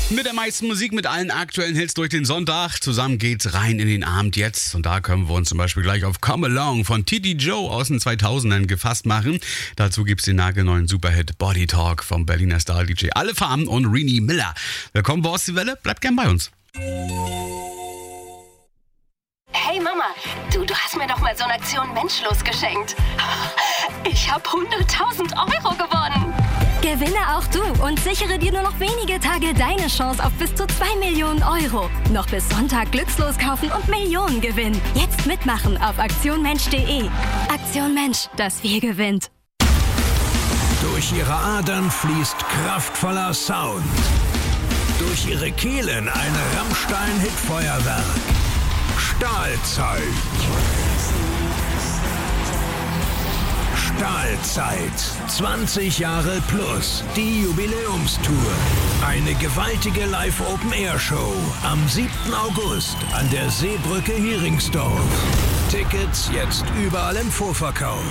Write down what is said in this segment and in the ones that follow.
Mit der meisten Musik, mit allen aktuellen Hits durch den Sonntag. Zusammen geht's rein in den Abend jetzt. Und da können wir uns zum Beispiel gleich auf Come Along von Titi Joe aus den 2000ern gefasst machen. Dazu gibt's den nagelneuen Superhit Body Talk vom Berliner Star-DJ Alle Farben und Rini Miller. Willkommen bei Ostseewelle, bleibt gern bei uns. Hey Mama, du hast mir doch mal so eine Aktion Menschlos geschenkt. Ich habe 100.000 Euro gewonnen. Gewinne auch du und sichere dir nur noch wenige Tage deine Chance auf bis zu 2 Millionen Euro. Noch bis Sonntag glückslos kaufen und Millionen gewinnen. Jetzt mitmachen auf aktionmensch.de. Aktion Mensch, das Wir gewinnt. Durch ihre Adern fließt kraftvoller Sound. Durch ihre Kehlen ein Rammstein-Hitfeuerwerk. Stahlzeit. Stahlzeit. 20 Jahre plus. Die Jubiläumstour. Eine gewaltige Live-Open-Air-Show am 7. August an der Seebrücke Heringsdorf. Tickets jetzt überall im Vorverkauf.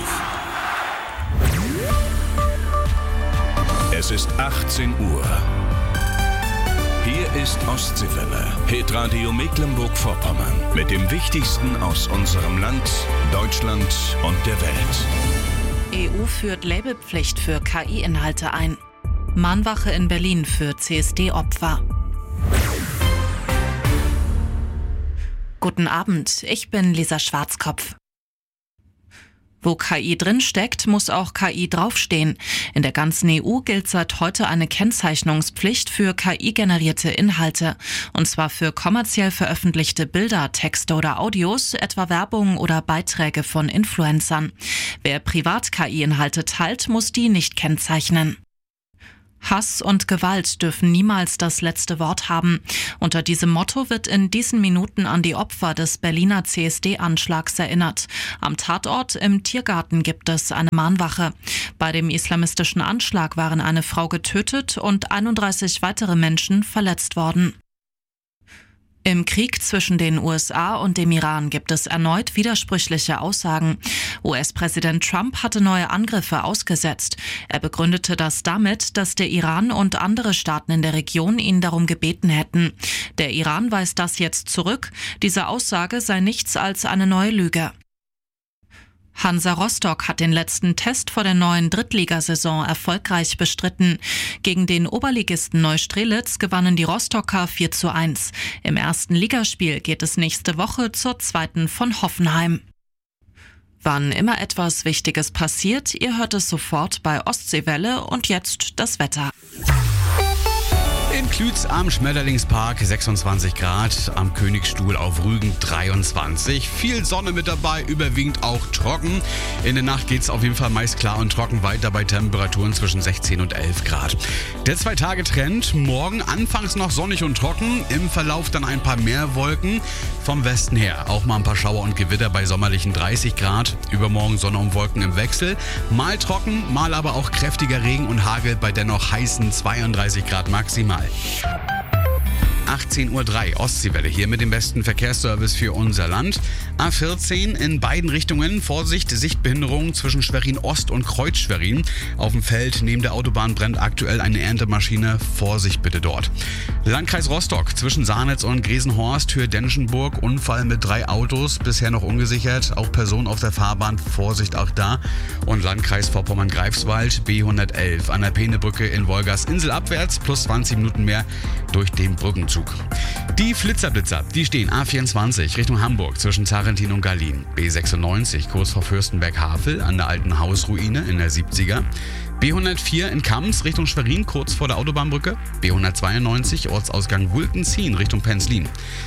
Es ist 18 Uhr. Hier ist Ostseewelle, Hitradio Mecklenburg-Vorpommern. Mit dem Wichtigsten aus unserem Land, Deutschland und der Welt. EU führt Labelpflicht für KI-Inhalte ein. Mahnwache in Berlin für CSD-Opfer. Guten Abend, ich bin Lisa Schwarzkopf. Wo KI drinsteckt, muss auch KI draufstehen. In der ganzen EU gilt seit heute eine Kennzeichnungspflicht für KI-generierte Inhalte. Und zwar für kommerziell veröffentlichte Bilder, Texte oder Audios, etwa Werbung oder Beiträge von Influencern. Wer privat KI-Inhalte teilt, muss die nicht kennzeichnen. Hass und Gewalt dürfen niemals das letzte Wort haben. Unter diesem Motto wird in diesen Minuten an die Opfer des Berliner CSD-Anschlags erinnert. Am Tatort im Tiergarten gibt es eine Mahnwache. Bei dem islamistischen Anschlag waren eine Frau getötet und 31 weitere Menschen verletzt worden. Im Krieg zwischen den USA und dem Iran gibt es erneut widersprüchliche Aussagen. US-Präsident Trump hatte neue Angriffe ausgesetzt. Er begründete das damit, dass der Iran und andere Staaten in der Region ihn darum gebeten hätten. Der Iran weist das jetzt zurück. Diese Aussage sei nichts als eine neue Lüge. Hansa Rostock hat den letzten Test vor der neuen Drittligasaison erfolgreich bestritten. Gegen den Oberligisten Neustrelitz gewannen die Rostocker 4:1. Im ersten Ligaspiel geht es nächste Woche zur zweiten von Hoffenheim. Wann immer etwas Wichtiges passiert, ihr hört es sofort bei Ostseewelle und jetzt das Wetter. In Klütz am Schmetterlingspark 26 Grad, am Königsstuhl auf Rügen 23. Viel Sonne mit dabei, überwiegend auch trocken. In der Nacht geht es auf jeden Fall meist klar und trocken weiter bei Temperaturen zwischen 16 und 11 Grad. Der 2-Tage-Trend, morgen anfangs noch sonnig und trocken, im Verlauf dann ein paar mehr Wolken. Vom Westen her auch mal ein paar Schauer und Gewitter bei sommerlichen 30 Grad. Übermorgen Sonne und Wolken im Wechsel. Mal trocken, mal aber auch kräftiger Regen und Hagel bei dennoch heißen 32 Grad maximal. 18:03 Uhr Ostseewelle hier mit dem besten Verkehrsservice für unser Land. A14 in beiden Richtungen. Vorsicht, Sichtbehinderung zwischen Schwerin Ost und Kreuz Schwerin. Auf dem Feld neben der Autobahn brennt aktuell eine Erntemaschine. Vorsicht bitte dort. Landkreis Rostock zwischen Sahnitz und Gresenhorst, Höhe Denschenburg. Unfall mit 3 Autos, bisher noch ungesichert. Auch Personen auf der Fahrbahn, Vorsicht auch da. Und Landkreis Vorpommern-Greifswald, B111 an der Peenebrücke in Wolgast Insel abwärts, plus 20 Minuten mehr durch den Brückenzug. Die Flitzerblitzer, die stehen A24 Richtung Hamburg zwischen Zarentin und Gallien. B96 kurz vor Fürstenberg-Havel an der alten Hausruine in der 70er. B104 in Kams Richtung Schwerin kurz vor der Autobahnbrücke. B192 Ortsausgang Wulkenzien Richtung Penzlin.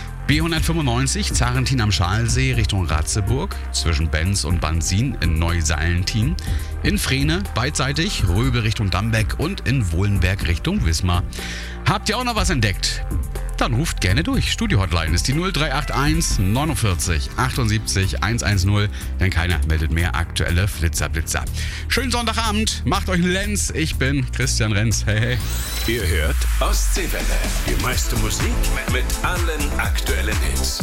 B195 Zarentin am Schalsee Richtung Ratzeburg, zwischen Benz und Bansin in Neusallentin, in Frehne beidseitig Röbel Richtung Dambeck und in Wohlenberg Richtung Wismar. Habt ihr auch noch was entdeckt? Dann ruft gerne durch. Studio-Hotline ist die 0381 49 78 110, denn keiner meldet mehr aktuelle Flitzerblitzer. Schönen Sonntagabend, macht euch einen Lenz. Ich bin Christian Renz. Hey, hey. Ihr hört Ostseewelle. Die meiste Musik mit allen aktuellen Hits.